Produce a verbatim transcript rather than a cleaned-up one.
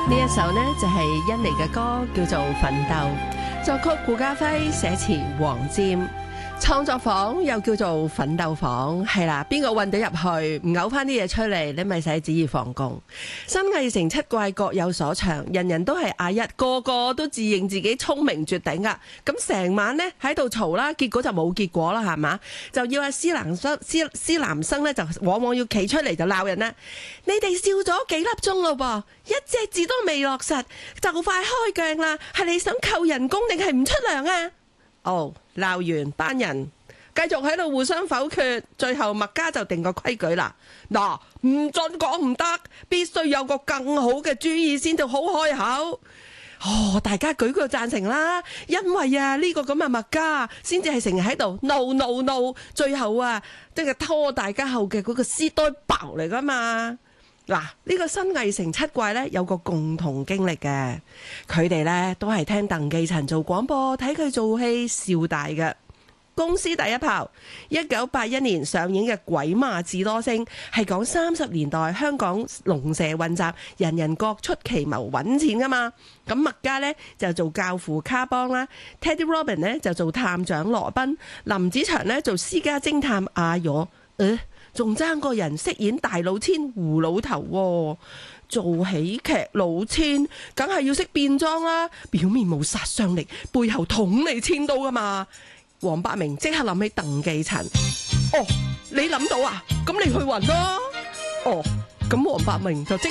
呢一首呢就係甄妮嘅歌，叫做《奮鬥》，作曲顧嘉輝，寫詞黃霑。創作房又叫做奮鬥房，係啦，邊個運到入去唔嘔翻啲嘢出嚟，你咪使旨意放工。新藝城七怪各有所長，人人都係阿一，個個都自認自己聰明絕頂啊！咁成晚呢喺度嘈啦，結果就冇結果啦，係嘛？就要阿施南生、施施南生呢，就往往要企出嚟就鬧人啦。你哋笑咗幾粒鐘咯噃，一隻字都未落實，就快開鏡啦！係你想扣人工定係唔出糧啊？哦，鬧完班人繼續喺度互相否決，最後麥家就定個規矩啦。嗱，唔准講唔得，必須有個更好嘅主意先至好開口。哦，大家舉個贊成啦，因為啊呢個咁嘅麥家先至係成日喺度 no no no， 最後啊即係拖大家後嘅嗰個屍堆爆嚟噶嘛。嗱，呢個新藝城七怪呢，有個共同經歷嘅，佢哋呢都係聽鄧寄塵做廣播，睇佢做戲笑大嘅。公司第一炮，一九八一年上映嘅《鬼馬智多星》，係講三十年代香港龍蛇混雜，人人各出奇謀揾錢噶嘛。咁麥家呢就做教父卡邦啦 ，Teddy Robin 呢就做探長羅賓，林子祥呢做私家偵探阿york，誒。仲爭個人飾演大老千胡老頭喎，做喜劇老千，梗係要識變裝啦，表面冇殺傷力，背後捅你千刀噶嘛。黃百鳴即刻諗起鄧寄塵，哦，你諗到啊？咁你去揾咯。哦，咁黃百鳴就即